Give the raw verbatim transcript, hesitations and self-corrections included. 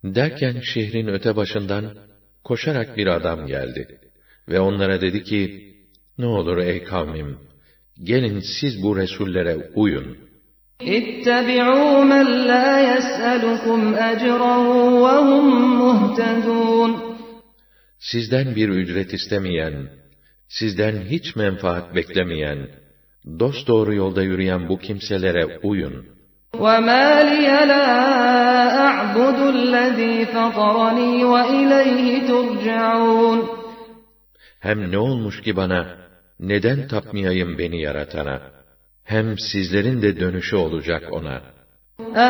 Derken şehrin öte başından koşarak bir adam geldi ve onlara dedi ki, ne olur ey kavmim, gelin siz bu resullere uyun. İttebi'û men lâ yes'elukum ecran ve hum muhtedûn. Sizden bir ücret istemeyen, sizden hiç menfaat beklemeyen, dosdoğru yolda yürüyen bu kimselere uyun. وَمَا لِيَ لَا أَعْبُدُ الَّذ۪ي فَطَرَنِي وَإِلَيْهِ تُرْجَعُونَ. Hem ne olmuş ki bana, neden tapmayayım beni yaratana? Hem sizlerin de dönüşü olacak ona.